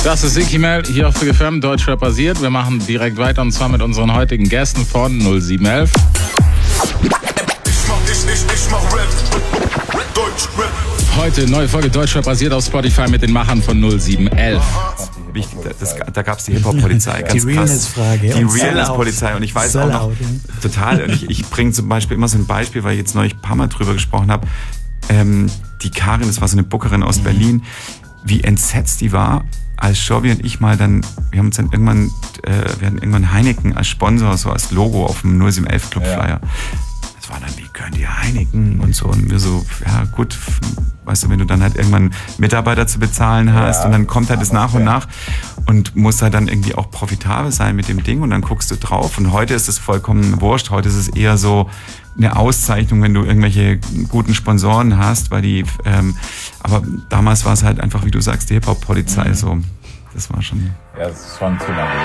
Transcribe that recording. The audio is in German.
Das ist Siki Mel, hier auf Big FM, Deutschrap basiert. Wir machen direkt weiter und zwar mit unseren heutigen Gästen von 0711. Ich mach Rap, Deutschrap. Heute neue Folge Deutschrap basiert auf Spotify mit den Machern von 0711. Wichtig, da gab es die Hip-Hop-Polizei, ganz die krass. Realness-Frage. Die Realness-Polizei. Und ich weiß auch noch, total, und ich bringe zum Beispiel immer so ein Beispiel, weil ich jetzt neulich ein paar Mal drüber gesprochen habe. Die Karin, das war so eine Bookerin aus Berlin, wie entsetzt die war, als Shobi und ich mal dann, wir hatten irgendwann Heineken als Sponsor, so als Logo auf dem 0711 Clubflyer. Ja. Das war dann, wie können die Heineken und so. Und wir so, ja gut, weißt du, wenn du dann halt irgendwann Mitarbeiter zu bezahlen hast und dann kommt halt das nach und nach und muss halt dann irgendwie auch profitabel sein mit dem Ding und dann guckst du drauf. Und heute ist es vollkommen wurscht. Heute ist es eher so eine Auszeichnung, wenn du irgendwelche guten Sponsoren hast, weil die, aber damals war es halt einfach, wie du sagst, die Hip-Hop-Polizei so. Das war schon... Ja, das ist schon zu lange.